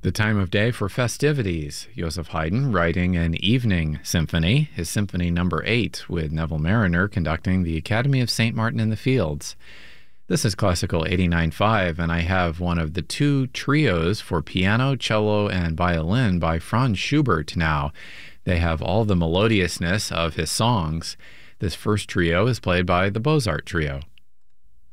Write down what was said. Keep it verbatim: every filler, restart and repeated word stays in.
The time of day for festivities. Joseph Haydn writing an evening symphony, his symphony number eight, with Neville Marriner conducting the Academy of Saint Martin in the Fields. This is Classical eighty-nine point five, and I have one of the two trios for piano, cello, and violin by Franz Schubert now. They have all the melodiousness of his songs. This first trio is played by the Bozart Trio.